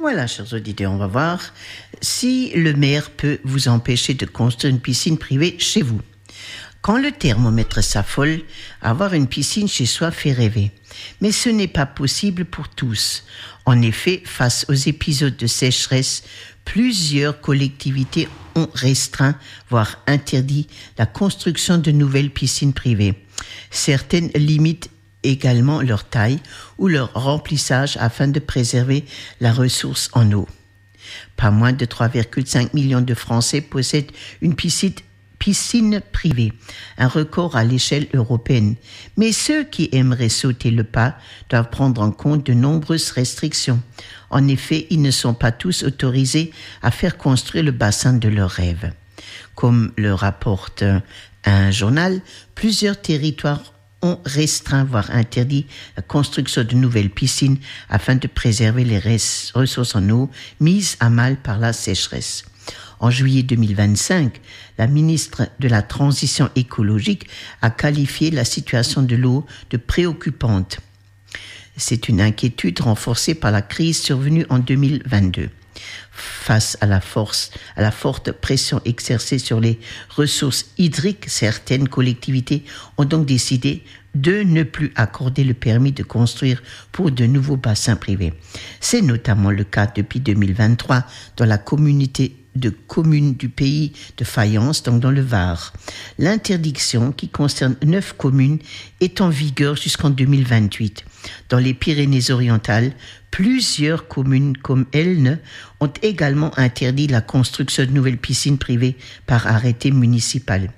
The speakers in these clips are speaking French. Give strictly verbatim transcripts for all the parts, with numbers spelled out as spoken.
Voilà, chers auditeurs, on va voir si le maire peut vous empêcher de construire une piscine privée chez vous. Quand le thermomètre s'affole, avoir une piscine chez soi fait rêver. Mais ce n'est pas possible pour tous. En effet, face aux épisodes de sécheresse, plusieurs collectivités ont restreint, voire interdit, la construction de nouvelles piscines privées. Certaines limitent également leur taille ou leur remplissage afin de préserver la ressource en eau. Pas moins de trois virgule cinq millions de Français possèdent une piscine, piscine privée, un record à l'échelle européenne. Mais ceux qui aimeraient sauter le pas doivent prendre en compte de nombreuses restrictions. En effet, ils ne sont pas tous autorisés à faire construire le bassin de leurs rêves. Comme le rapporte un journal, plusieurs territoires ont restreint, voire interdit la construction de nouvelles piscines afin de préserver les ressources en eau mises à mal par la sécheresse. En juillet deux mille vingt-cinq, la ministre de la Transition écologique a qualifié la situation de l'eau de préoccupante. C'est une inquiétude renforcée par la crise survenue en deux mille vingt-deux. Face à la force, à la forte pression exercée sur les ressources hydriques, certaines collectivités ont donc décidé de ne plus accorder le permis de construire pour de nouveaux bassins privés. C'est notamment le cas depuis deux mille vingt-trois dans la communauté de communes du pays de Fayence, donc dans le Var. L'interdiction, qui concerne neuf communes, est en vigueur jusqu'en deux mille vingt-huit. Dans les Pyrénées-Orientales, plusieurs communes comme Elne ont également interdit la construction de nouvelles piscines privées par arrêté municipal.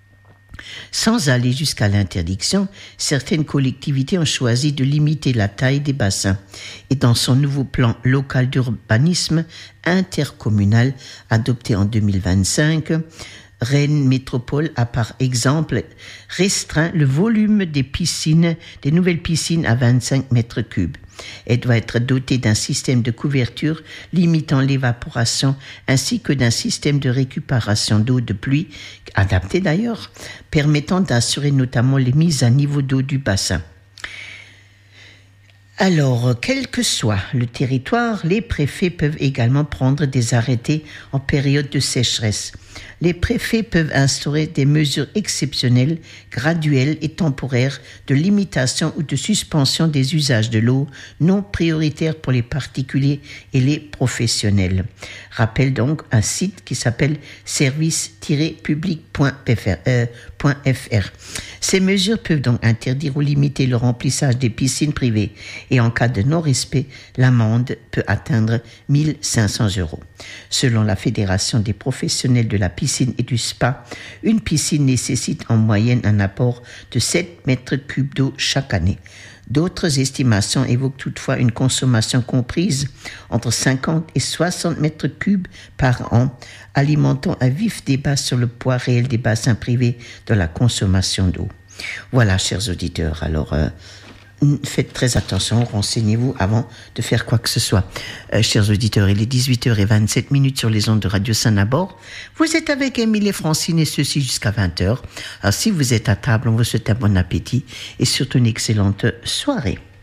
Sans aller jusqu'à l'interdiction, certaines collectivités ont choisi de limiter la taille des bassins. Et dans son nouveau plan local d'urbanisme intercommunal adopté en deux mille vingt-cinq, Rennes Métropole a par exemple restreint le volume des piscines, des nouvelles piscines à vingt-cinq mètres cubes. Elle doit être dotée d'un système de couverture limitant l'évaporation ainsi que d'un système de récupération d'eau de pluie, adapté d'ailleurs, permettant d'assurer notamment les mises à niveau d'eau du bassin. Alors, quel que soit le territoire, les préfets peuvent également prendre des arrêtés en période de sécheresse. Les préfets peuvent instaurer des mesures exceptionnelles, graduelles et temporaires de limitation ou de suspension des usages de l'eau non prioritaires pour les particuliers et les professionnels. Rappelle donc un site qui s'appelle service tiret public point f r. Ces mesures peuvent donc interdire ou limiter le remplissage des piscines privées et en cas de non-respect, l'amende peut atteindre mille cinq cents euros. Selon la Fédération des professionnels de la piscine et du spa, une piscine nécessite en moyenne un apport de sept mètres cubes d'eau chaque année. D'autres estimations évoquent toutefois une consommation comprise entre cinquante et soixante mètres cubes par an, alimentant un vif débat sur le poids réel des bassins privés dans la consommation d'eau. Voilà, chers auditeurs, alors euh, faites très attention, renseignez-vous avant de faire quoi que ce soit. Euh, chers auditeurs, il est dix-huit heures vingt-sept minutes sur les ondes de Radio Saint-Nabord. Vous êtes avec Émile et Francine et ceci jusqu'à vingt heures. Alors si vous êtes à table, on vous souhaite un bon appétit et surtout une excellente soirée.